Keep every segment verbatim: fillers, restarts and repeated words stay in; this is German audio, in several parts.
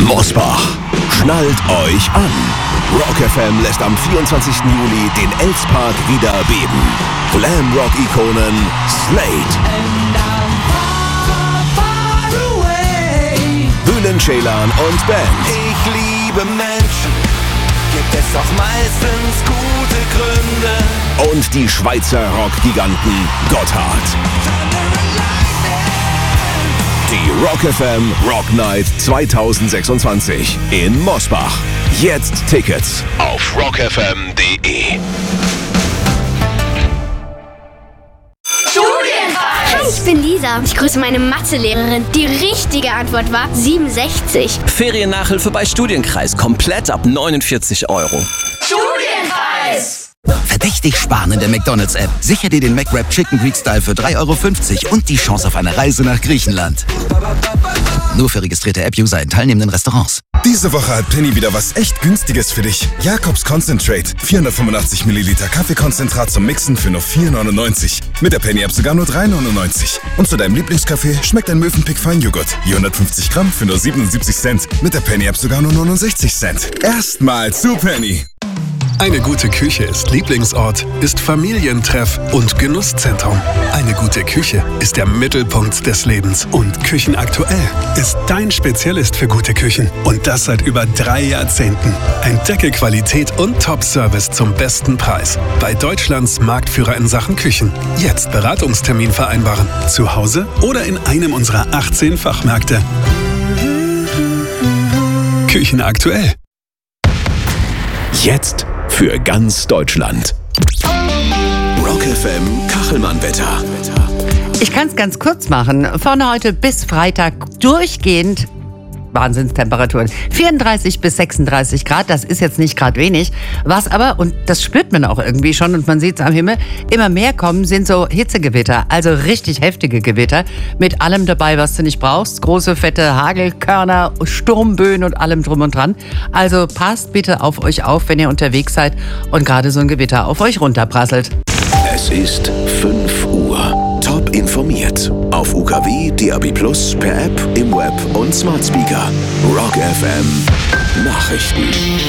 Mosbach. Schnallt euch an. Rock F M lässt am vierundzwanzigsten Juli den Elspark wieder beben. Glam-Rock-Ikonen Slade, Bülent Ceylan und Band. Ich liebe Menschen, gibt es doch meistens gute Gründe. Und die Schweizer Rock-Giganten Gotthard. Die Rock F M Rock Night zweitausendsechsundzwanzig in Mosbach. Jetzt Tickets auf rock f m punkt d e. Hi, ich bin Lisa. Ich grüße meine Mathelehrerin. Die richtige Antwort war siebenundsechzig. Feriennachhilfe bei Studienkreis. Komplett ab neunundvierzig Euro. Studienkreis! Verdächtig sparen in der McDonald's-App. Sicher dir den McWrap Chicken Greek Style für drei Euro fünfzig und die Chance auf eine Reise nach Griechenland. Nur für registrierte App-User in teilnehmenden Restaurants. Diese Woche hat Penny wieder was echt Günstiges für dich. Jakobs Concentrate. vierhundertfünfundachtzig Milliliter Kaffeekonzentrat zum Mixen für nur vier neunundneunzig. Mit der Penny-App sogar nur drei neunundneunzig. Und zu deinem Lieblingskaffee schmeckt ein Mövenpick Feinjoghurt. vierhundertfünfzig Gramm für nur siebenundsiebzig Cent. Mit der Penny-App sogar nur neunundsechzig Cent. Erstmal zu Penny. Eine gute Küche ist Lieblingsort, ist Familientreff und Genusszentrum. Eine gute Küche ist der Mittelpunkt des Lebens. Und Küchenaktuell ist dein Spezialist für gute Küchen. Und das seit über drei Jahrzehnten. Entdecke Qualität und Top-Service zum besten Preis. Bei Deutschlands Marktführer in Sachen Küchen. Jetzt Beratungstermin vereinbaren. Zu Hause oder in einem unserer achtzehn Fachmärkte. Küchenaktuell. Jetzt für ganz Deutschland. Rock F M Kachelmann-Wetter. Ich kann es ganz kurz machen. Von heute bis Freitag durchgehend Wahnsinnstemperaturen. vierunddreißig bis sechsunddreißig Grad, das ist jetzt nicht gerade wenig. Was aber, und das spürt man auch irgendwie schon und man sieht es am Himmel, immer mehr kommen, sind so Hitzegewitter. Also richtig heftige Gewitter. Mit allem dabei, was du nicht brauchst. Große, fette Hagelkörner, Sturmböen und allem drum und dran. Also passt bitte auf euch auf, wenn ihr unterwegs seid und gerade so ein Gewitter auf euch runterprasselt. Es ist fünf Uhr. Top informiert. Auf U K W, D A B plus, per App, im Web und Smart Speaker. Rock F M Nachrichten.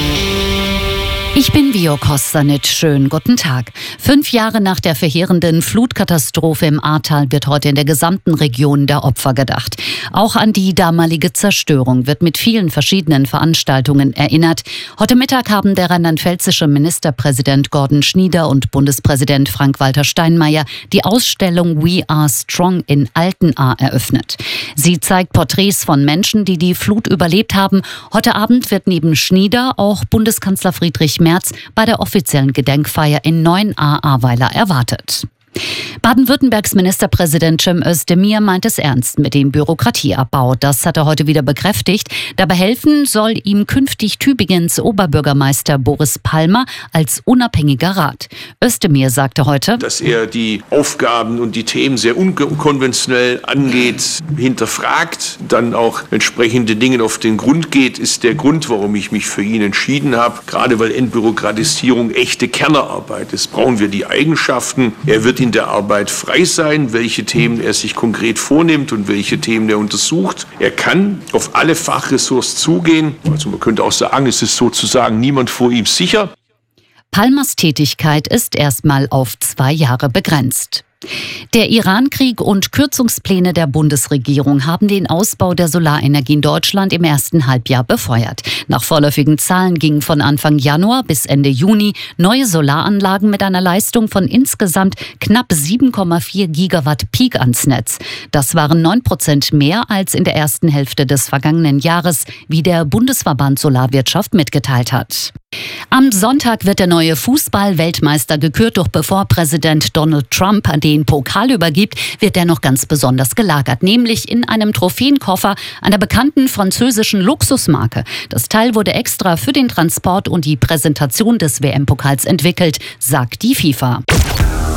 Ich bin Vio Kostanic. Schönen guten Tag. Fünf Jahre nach der verheerenden Flutkatastrophe im Ahrtal wird heute in der gesamten Region der Opfer gedacht. Auch an die damalige Zerstörung wird mit vielen verschiedenen Veranstaltungen erinnert. Heute Mittag haben der rheinland-pfälzische Ministerpräsident Gordon Schnieder und Bundespräsident Frank-Walter Steinmeier die Ausstellung We Are Strong in Altenahr eröffnet. Sie zeigt Porträts von Menschen, die die Flut überlebt haben. Heute Abend wird neben Schnieder auch Bundeskanzler Friedrich Merz bei der offiziellen Gedenkfeier in Neuenahr-Ahrweiler erwartet. Baden-Württembergs Ministerpräsident Cem Özdemir meint es ernst mit dem Bürokratieabbau. Das hat er heute wieder bekräftigt. Dabei helfen soll ihm künftig Tübingens Oberbürgermeister Boris Palmer als unabhängiger Rat. Özdemir sagte heute, dass er die Aufgaben und die Themen sehr unkonventionell angeht, hinterfragt, dann auch entsprechende Dinge auf den Grund geht, ist der Grund, warum ich mich für ihn entschieden habe. Gerade weil Entbürokratisierung echte Kernerarbeit ist, brauchen wir die Eigenschaften. Er wird in der Arbeit frei sein, welche Themen er sich konkret vornimmt und welche Themen er untersucht. Er kann auf alle Fachressorts zugehen. Also man könnte auch sagen, es ist sozusagen niemand vor ihm sicher. Palmers Tätigkeit ist erstmal auf zwei Jahre begrenzt. Der Iran-Krieg und Kürzungspläne der Bundesregierung haben den Ausbau der Solarenergie in Deutschland im ersten Halbjahr befeuert. Nach vorläufigen Zahlen gingen von Anfang Januar bis Ende Juni neue Solaranlagen mit einer Leistung von insgesamt knapp sieben Komma vier Gigawatt Peak ans Netz. Das waren neun Prozent mehr als in der ersten Hälfte des vergangenen Jahres, wie der Bundesverband Solarwirtschaft mitgeteilt hat. Am Sonntag wird der neue Fußball-Weltmeister gekürt, doch bevor Präsident Donald Trump den Pokal übergibt, wird er noch ganz besonders gelagert, nämlich in einem Trophäenkoffer einer bekannten französischen Luxusmarke. Das Teil wurde extra für den Transport und die Präsentation des W M-Pokals entwickelt, sagt die FIFA.